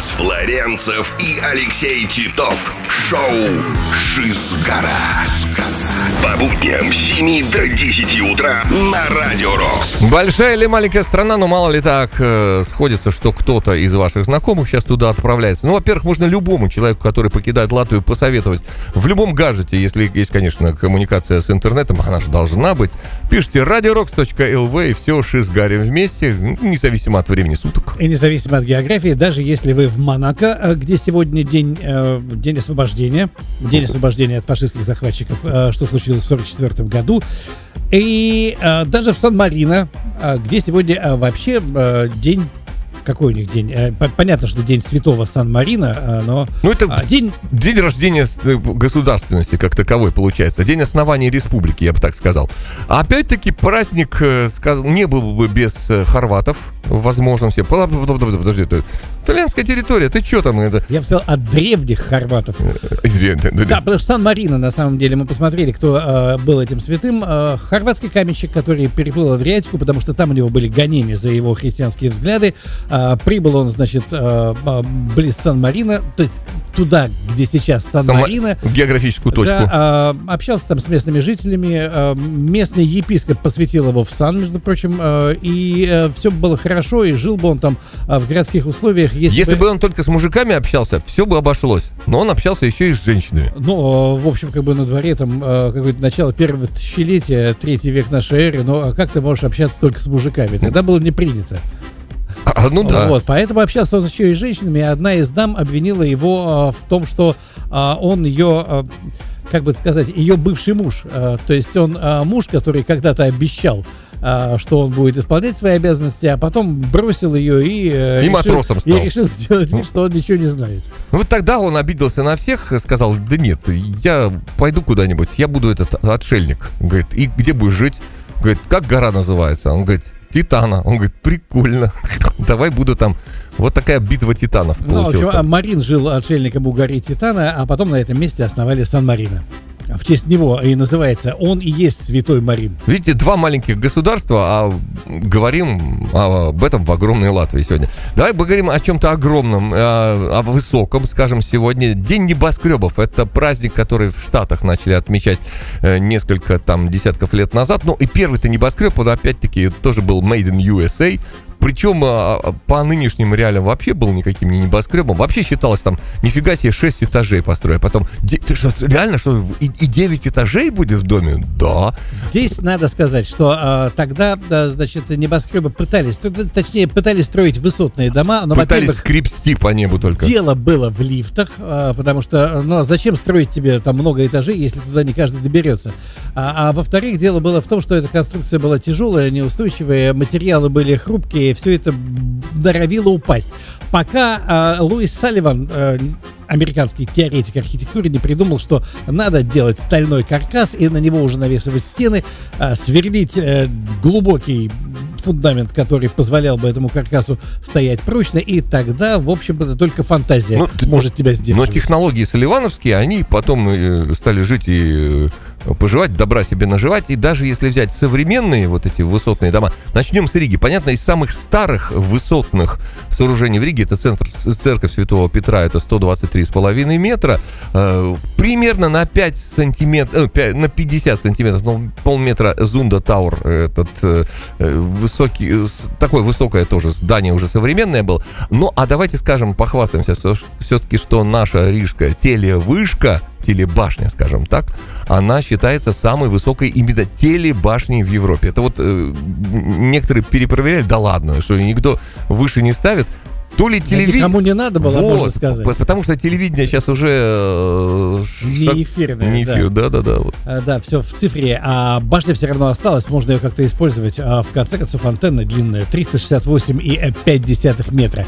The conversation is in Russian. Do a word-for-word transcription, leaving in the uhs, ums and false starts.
Борис Флоренцев и Алексей Титов. Шоу «Шизгара». По будням с семи до десяти утра на Радио Рокс. Большая или маленькая страна, но мало ли так э, сходится, что кто-то из ваших знакомых сейчас туда отправляется. Ну, во-первых, можно любому человеку, который покидает Латвию, посоветовать в любом гаджете, если есть, конечно, коммуникация с интернетом, она же должна быть. Пишите радиорокс точка эл ви и все шизгарим вместе, независимо от времени суток. И независимо от географии, даже если вы в Монако, где сегодня день, э, день освобождения, день освобождения от фашистских захватчиков, э, что случилось в сорок четвёртом году, и э, даже в Сан-Марино, э, где сегодня э, вообще э, день. Какой у них день? Понятно, что день святого Сан-Марино, но... Ну, это а, день... день рождения государственности как таковой получается. День основания республики, я бы так сказал. А опять-таки праздник не был бы без хорватов. Возможно, все... Подожди, это итальянская территория, ты что там? Это... Я бы сказал, от древних хорватов. Да, потому что Сан-Марино, на самом деле, мы посмотрели, кто э, был этим святым. Э, хорватский каменщик, который переплыл Адриатику, потому что там у него были гонения за его христианские взгляды. Э, прибыл он, значит, э, близ Сан-Марино, то есть туда, где сейчас Сан-Марино. Сан- географическую точку. Да, э, общался там с местными жителями. Э, местный епископ посвятил его в сан, между прочим, э, и э, все было хорошо, и жил бы он там э, в городских условиях. Если, Если бы... бы он только с мужиками общался, все бы обошлось. Но он общался еще и с женщинами. Ну, в общем, как бы на дворе там э, какое-то начало первого тысячелетия, третий век нашей эры, но как ты можешь общаться только с мужиками? Тогда было не принято. А, ну да. Вот, поэтому общался он еще и с женщинами, и одна из дам обвинила его э, в том, что э, он ее... Э, как бы сказать, ее бывший муж. Э, то есть он э, муж, который когда-то обещал, э, что он будет исполнять свои обязанности, а потом бросил ее и, э, и решил, матросом стал. И решил сделать вид, что он ничего не знает. Ну, вот тогда он обиделся на всех, сказал: да нет, я пойду куда-нибудь, я буду этот отшельник. Говорит: и где будешь жить? Говорит: как гора называется? Он говорит: Титана. Он говорит: прикольно. Давай буду там. Вот такая битва титанов получилась. Ну, в общем, Марин жил отшельником у горы Титана, а потом на этом месте основали Сан-Марино. В честь него и называется, он и есть Святой Марин. Видите, два маленьких государства, а говорим об этом в огромной Латвии сегодня. Давай поговорим о чем-то огромном, о высоком, скажем, сегодня. День небоскребов. Это праздник, который в Штатах начали отмечать несколько там десятков лет назад. Ну и первый-то небоскреб, он опять-таки тоже был Made in ю эс эй. Причем по нынешним реалиям вообще был никаким не небоскребом. Вообще считалось там, нифига себе, шесть этажей построить. Потом, ты что, реально, что и, и девять этажей будет в доме? Да. Здесь надо сказать, что э, тогда, да, значит, небоскребы пытались, точнее, пытались строить высотные дома. Но, пытались скрипсти по небу только. Дело было в лифтах, э, потому что, ну, зачем строить тебе там много этажей, если туда не каждый доберется? А, а во-вторых, дело было в том, что эта конструкция была тяжелая, неустойчивая, материалы были хрупкие, все это норовило упасть. Пока э, Луис Салливан, э, американский теоретик архитектуры, не придумал, что надо делать стальной каркас и на него уже навешивать стены, э, сверлить э, глубокий фундамент, который позволял бы этому каркасу стоять прочно, и тогда, в общем-то, только фантазия ну, может тебя сдерживать. Но технологии салливановские, они потом э, стали жить и э, поживать, добра себе наживать, и даже если взять современные вот эти высотные дома, начнем с Риги. Понятно, из самых старых высотных сооружений в Риге это центр, церковь Святого Петра, это сто двадцать три с половиной метра, э, примерно на пять сантиметров, э, на пятьдесят сантиметров, ну, полметра Зунда Тауэр, этот э, высокий, такое высокое тоже здание уже современное было. Ну, а давайте скажем, похвастаемся все-таки, что наша рижская телевышка, телебашня, скажем так, она считается самой высокой именно телебашней в Европе. Это вот э, некоторые перепроверяли, да ладно, что никто выше не ставит. То ли телевидение... Никому не надо было, вот, можно сказать. Потому что телевидение сейчас уже... Э, не эфирное, не эфир, да. Да, да, да, вот. а, да, все в цифре. А башня все равно осталась, можно ее как-то использовать. А в конце концов, антенна длинная, триста шестьдесят восемь и пять десятых метра.